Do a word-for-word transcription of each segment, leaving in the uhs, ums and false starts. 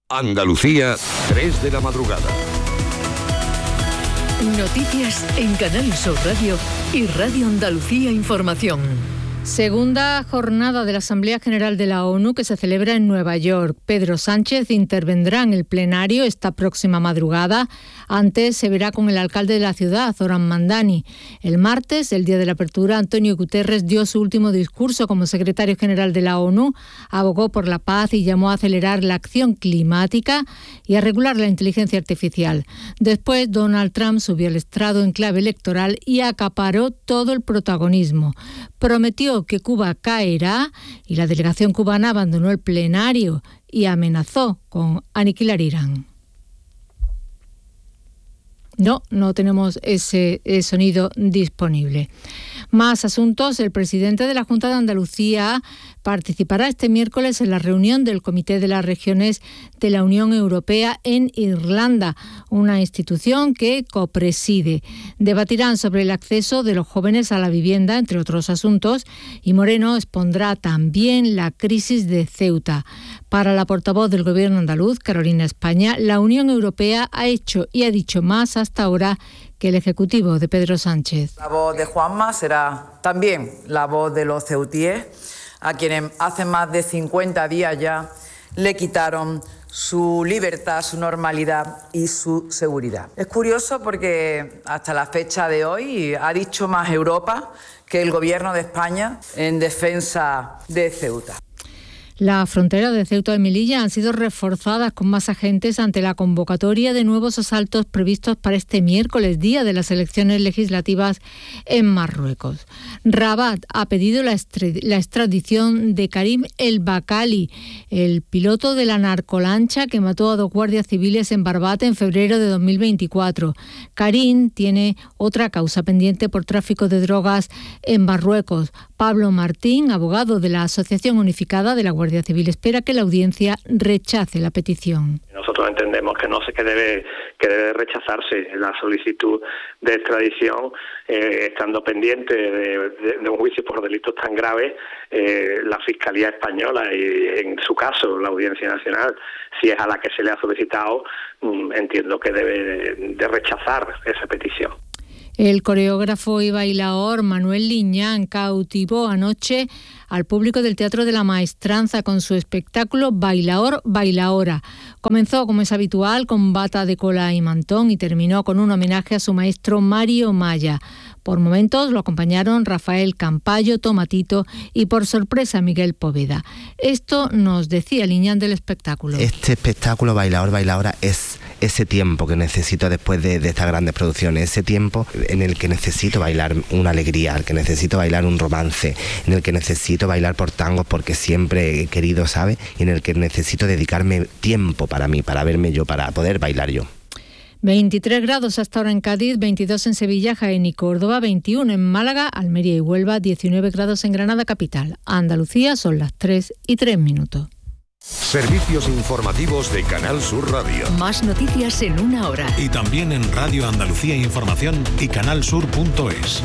Andalucía, tres de la madrugada. Noticias en Canal Sur Radio y Radio Andalucía Información. Segunda jornada de la Asamblea General de la ONU que se celebra en Nueva York. Pedro Sánchez intervendrá en el plenario esta próxima madrugada. Antes se verá con el alcalde de la ciudad, Zoran Mandani. El martes, el día de la apertura, Antonio Guterres dio su último discurso como secretario general de la ONU, abogó por la paz y llamó a acelerar la acción climática y a regular la inteligencia artificial. Después, Donald Trump subió al estrado en clave electoral y acaparó todo el protagonismo. Prometió que Cuba caerá y la delegación cubana abandonó el plenario y amenazó con aniquilar Irán. No, no tenemos ese, ese sonido disponible. Más asuntos. El presidente de la Junta de Andalucía participará este miércoles en la reunión del Comité de las Regiones de la Unión Europea en Irlanda, una institución que copreside. Debatirán sobre el acceso de los jóvenes a la vivienda, entre otros asuntos, y Moreno expondrá también la crisis de Ceuta. Para la portavoz del Gobierno andaluz, Carolina España, la Unión Europea ha hecho y ha dicho más hasta ahora que el Ejecutivo de Pedro Sánchez. La voz de Juanma será también la voz de los ceutíes, a quienes hace más de cincuenta días ya le quitaron su libertad, su normalidad y su seguridad. Es curioso porque hasta la fecha de hoy ha dicho más Europa que el Gobierno de España en defensa de Ceuta. Las fronteras de Ceuta y Melilla han sido reforzadas con más agentes ante la convocatoria de nuevos asaltos previstos para este miércoles, día de las elecciones legislativas en Marruecos. Rabat ha pedido la, estre- la extradición de Karim El Bakali, el piloto de la narcolancha que mató a dos guardias civiles en Barbate en febrero de dos mil veinticuatro. Karim tiene otra causa pendiente por tráfico de drogas en Marruecos. Pablo Martín, abogado de la Asociación Unificada de la Guardia Civil, espera que la audiencia rechace la petición. Nosotros entendemos que no sé que debe que debe rechazarse la solicitud de extradición, eh, estando pendiente de, de, de un juicio por delitos tan graves, eh, la Fiscalía Española y, en su caso, la Audiencia Nacional, si es a la que se le ha solicitado, mm, entiendo que debe de, de rechazar esa petición. El coreógrafo y bailaor Manuel Liñán cautivó anoche al público del Teatro de la Maestranza con su espectáculo Bailaor, Bailaora. Comenzó, como es habitual, con bata de cola y mantón y terminó con un homenaje a su maestro Mario Maya. Por momentos lo acompañaron Rafael Campayo, Tomatito y, por sorpresa, Miguel Poveda. Esto nos decía Liñán del espectáculo. Este espectáculo Bailaor, Bailaora es ese tiempo que necesito después de, de estas grandes producciones, ese tiempo en el que necesito bailar una alegría, en el que necesito bailar un romance, en el que necesito bailar por tangos porque siempre he querido, ¿sabe? Y en el que necesito dedicarme tiempo para mí, para verme yo, para poder bailar yo. veintitrés grados hasta ahora en Cádiz, veintidós en Sevilla, Jaén y Córdoba, veintiuno en Málaga, Almería y Huelva, diecinueve grados en Granada capital. Andalucía son las tres y tres minutos. Servicios informativos de Canal Sur Radio. Más noticias en una hora. Y también en Radio Andalucía Información y canalsur punto es.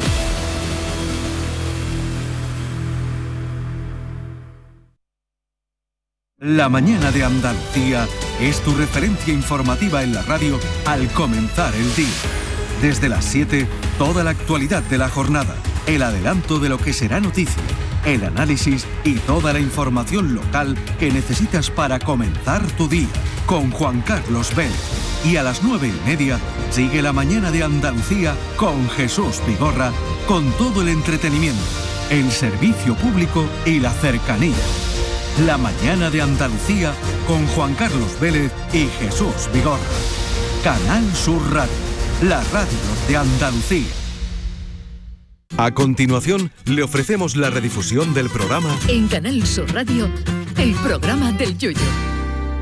La mañana de Andalucía es tu referencia informativa en la radio al comenzar el día. Desde las siete, toda la actualidad de la jornada, el adelanto de lo que será noticia, el análisis y toda la información local que necesitas para comenzar tu día, con Juan Carlos Vélez. Y a las nueve y media, sigue la mañana de Andalucía con Jesús Vigorra, con todo el entretenimiento, el servicio público y la cercanía. La mañana de Andalucía con Juan Carlos Vélez y Jesús Vigorra. Canal Sur Radio, la radio de Andalucía. A continuación, le ofrecemos la redifusión del programa En Canal Sur Radio, el programa del Yoyo.